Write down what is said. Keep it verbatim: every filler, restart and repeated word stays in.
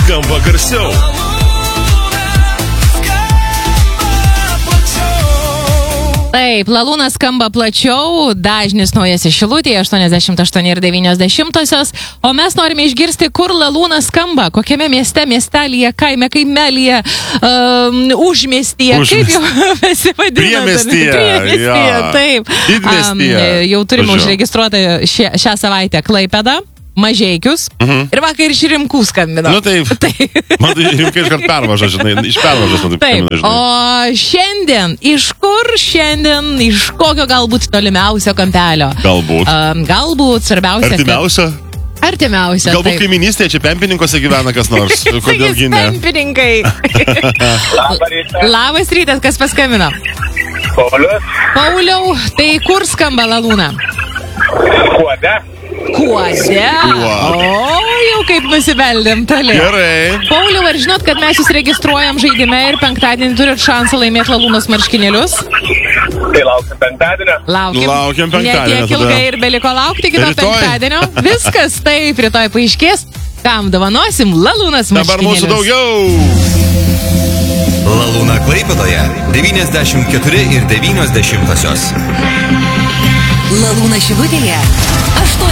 skamba garsiau. Taip, Lalūna skamba plačiau, dažnis naujasis Šilutėje, aštuoniasdešimt aštuoni ir devynios dešimtosios, o mes norime išgirsti, kur Lalūna skamba, kokiame mieste, miestelyje, kaime, kaimelyje, um, užmiestyje, Užmiest. kaip jau visi vadina. Priemestyje, Priemestyje, ja. taip. Didmiestyje. Um, jau turime Važiuok. užregistruotą šią, šią savaitę Klaipėdą, Mažeikius Mhm. ir vakar iš Rimkų skambino. Nu taip, Taip. man tai Rimkai iškart pervaža, žinai, iš pervažas man taip Taip, skambina, žinai. o šiandien, iš kur šiandien, iš kokio galbūt tolimiausio kampelio? Galbūt. Um, galbūt, svarbiausia. Artimiausia? Kad... Artimiausia. Galbūt kaiminystėje, čia Pempininkose gyvena kas nors. Kodėl gi ne? Pempininkai. Labą rytą. Labas rytas, kas paskambino? Paulius. Pauliau, tai kur skamba Lalūna? Kuode. Kuode. Kuode. O, jau kaip nusibeldėm toli. Gerai. Pauliau, ar žinot, kad mes jūs registruojam žaidime ir penktadienį turit šansą laimėti Lalūnos marškinėlius? Tai laukiam penktadienio. Laukiam. Laukiam penktadienio Ne tiek tada. ilgai ir beliko laukti kito Rytoj. penktadienio. Viskas taip, rytoj paaiškės, kam dovanosim Lalūnas Dabar mūsų marškinėlius. daugiau. Lalūna Klaipėdoje devyniasdešimt keturi ir devynios dešimtosios. Lalūna Šilutėje aštuoniasdešimt